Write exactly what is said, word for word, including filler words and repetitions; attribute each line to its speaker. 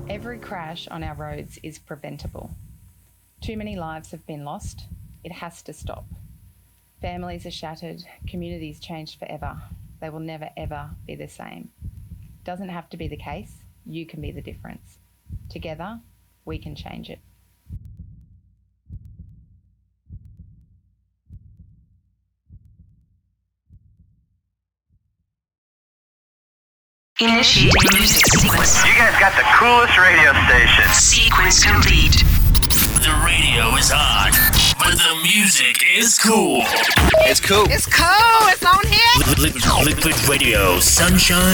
Speaker 1: Every crash on our roads is preventable. Too many lives have been lost. It has to stop. Families are shattered, communities changed forever. They will never, ever be the same. It doesn't have to be the case. You can be the difference. Together, we can change it.
Speaker 2: Initiating music sequence.
Speaker 3: You guys got the coolest radio station.
Speaker 2: Sequence complete.
Speaker 4: The radio is on, but the music is cool.
Speaker 3: It's cool.
Speaker 5: It's cool. It's on here.
Speaker 4: Liquid, liquid radio, sunshine